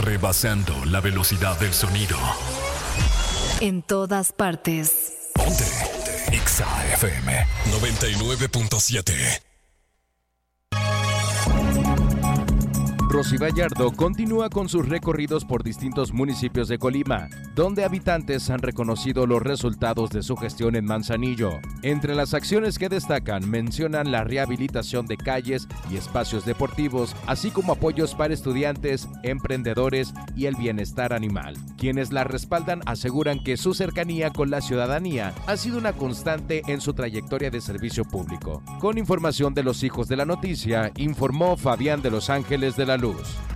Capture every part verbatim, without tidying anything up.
rebasando la velocidad del sonido. En todas partes. Ponte, ponte. Exa F M noventa y nueve punto siete. Rosy Vallardo continúa con sus recorridos por distintos municipios de Colima, donde habitantes han reconocido los resultados de su gestión en Manzanillo. Entre las acciones que destacan mencionan la rehabilitación de calles y espacios deportivos, así como apoyos para estudiantes, emprendedores y el bienestar animal. Quienes la respaldan aseguran que su cercanía con la ciudadanía ha sido una constante en su trayectoria de servicio público. Con información de los hijos de la noticia, informó Fabián de Los Ángeles de la Luz.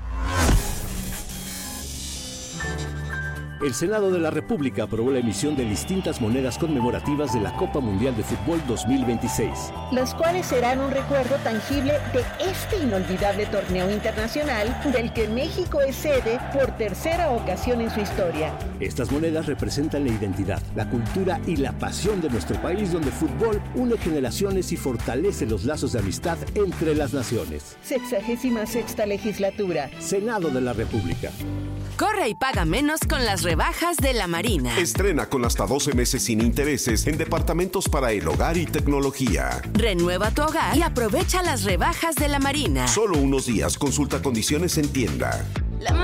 El Senado de la República aprobó la emisión de distintas monedas conmemorativas de la Copa Mundial de Fútbol dos mil veintiséis. Las cuales serán un recuerdo tangible de este inolvidable torneo internacional del que México es sede por tercera ocasión en su historia. Estas monedas representan la identidad, la cultura y la pasión de nuestro país, donde el fútbol une generaciones y fortalece los lazos de amistad entre las naciones. Sexagésima sexta legislatura. Senado de la República. Corre y paga menos con las rebajas de La Marina. Estrena con hasta doce meses sin intereses en departamentos para el hogar y tecnología. Renueva tu hogar y aprovecha las rebajas de La Marina. Solo unos días. Consulta condiciones en tienda.